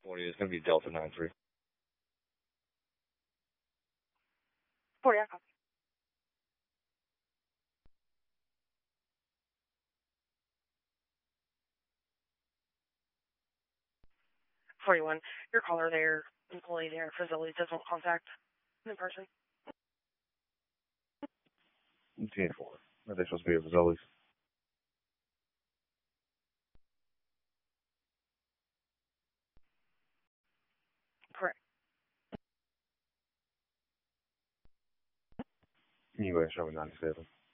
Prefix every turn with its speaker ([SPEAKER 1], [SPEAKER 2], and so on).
[SPEAKER 1] 40 is going to be Delta 93.
[SPEAKER 2] 40, I copy. 41, your caller there, employee there, facility doesn't contact in person.
[SPEAKER 1] 10-4. Are they supposed to be at Fazoli's?
[SPEAKER 2] Correct.
[SPEAKER 1] Can you go ahead and show me 97?